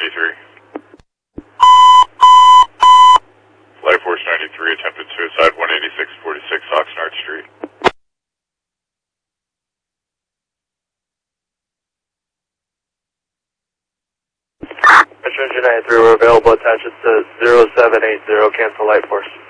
93. Life Force 93 attempted suicide 18646 Oxnard Street. Mission Engine 93, we're available. Attention to 0780, cancel Light Force.